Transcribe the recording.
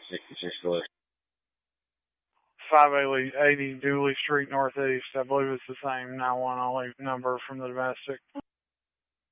66 Lewis. 580 Dooley Street Northeast. I believe it's the same 911 number from the domestic.